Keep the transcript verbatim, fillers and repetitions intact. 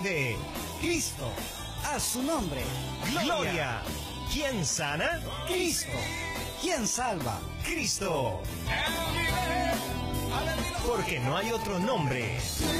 de Cristo, a su nombre. Gloria. ¿Quién sana? Cristo. ¿Quién salva? Cristo. Porque no hay otro nombre